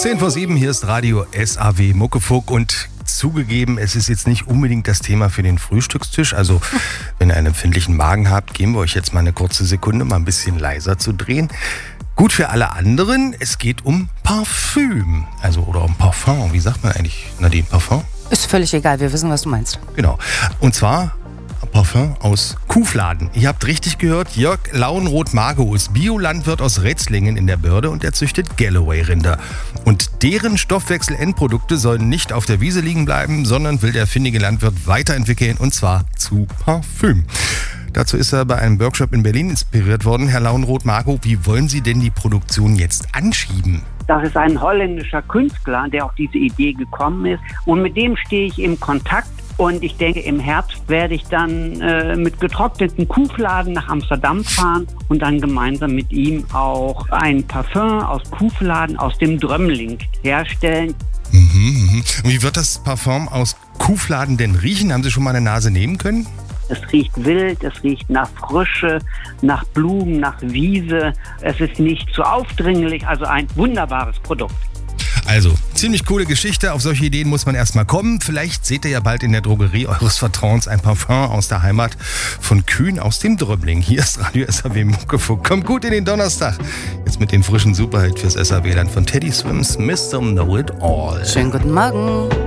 6:10 hier ist Radio SAW Muckefuck und zugegeben, es ist jetzt nicht unbedingt das Thema für den Frühstückstisch. Also, wenn ihr einen empfindlichen Magen habt, geben wir euch jetzt mal eine kurze Sekunde, mal ein bisschen leiser zu drehen. Gut für alle anderen, es geht um Parfüm. Also, oder um Parfum. Wie sagt man eigentlich, Nadine? Parfum? Ist völlig egal, wir wissen, was du meinst. Genau. Und zwar Parfum aus Kuhfladen. Ihr habt richtig gehört, Jörg Lauenroth-Margo ist Biolandwirt aus Retzlingen in der Börde und er züchtet Galloway-Rinder. Und deren Stoffwechselendprodukte sollen nicht auf der Wiese liegen bleiben, sondern will der findige Landwirt weiterentwickeln und zwar zu Parfüm. Dazu ist er bei einem Workshop in Berlin inspiriert worden. Herr Lauenroth-Margo, wie wollen Sie denn die Produktion jetzt anschieben? Das ist ein holländischer Künstler, der auf diese Idee gekommen ist. Und mit dem stehe ich im Kontakt. Und ich denke, im Herbst werde ich dann mit getrockneten Kuhfladen nach Amsterdam fahren und dann gemeinsam mit ihm auch ein Parfum aus Kuhfladen aus dem Drömling herstellen. Und wie wird das Parfum aus Kuhfladen denn riechen? Haben Sie schon mal eine Nase nehmen können? Es riecht wild, es riecht nach Frische, nach Blumen, nach Wiese. Es ist nicht zu aufdringlich, also ein wunderbares Produkt. Also, ziemlich coole Geschichte. Auf solche Ideen muss man erstmal kommen. Vielleicht seht ihr ja bald in der Drogerie eures Vertrauens ein Parfum aus der Heimat von Kühen aus dem Drömling. Hier ist Radio SAW Muckefuck. Kommt gut in den Donnerstag. Jetzt mit dem frischen Superhit fürs SAW-Land von Teddy Swims, Mr. Know It All. Schönen guten Morgen.